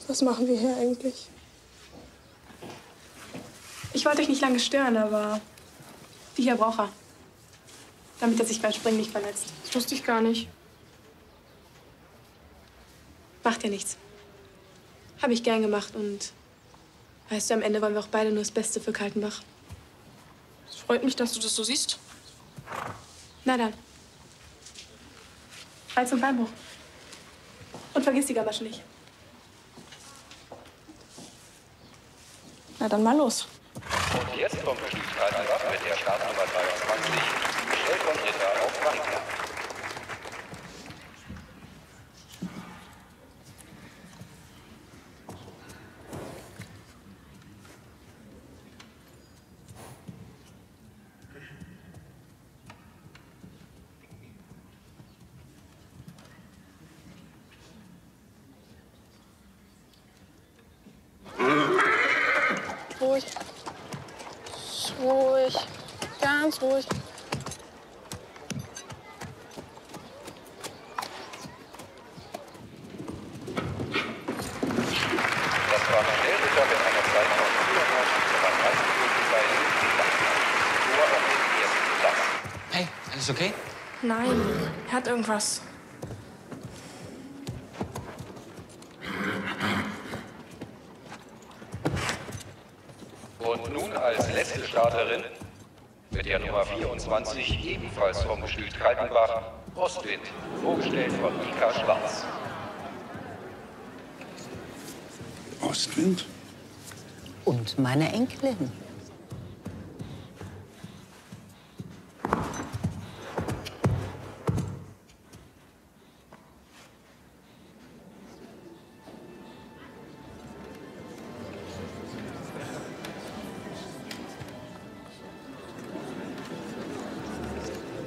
Was machen wir hier eigentlich? Ich wollte euch nicht lange stören, aber die hier braucht er. Damit er sich beim Springen nicht verletzt. Das wusste ich gar nicht. Macht ja nichts. Habe ich gern gemacht und weißt du, am Ende wollen wir auch beide nur das Beste für Kaltenbach. Es freut mich, dass du das so siehst. Na dann. Rein zum Beinbruch. Und vergiss die Gamaschen nicht. Na dann mal los. Und jetzt kommt Gestüt Kaltenbach mit der Startnummer 23, Michelle von Ritter auf Maria. Ruhig. Ruhig. Ganz ruhig. Das war Michelle Ritter mit einer Zeit von 94,3 Minuten bei Nur auf den ersten Platz. Hey, alles okay? Nein, er hat irgendwas. Und nun als letzte Starterin mit der Nummer 24, ebenfalls vom Gestüt Kaltenbach, Ostwind, vorgestellt von Mika Schwarz. Ostwind? Und meine Enkelin.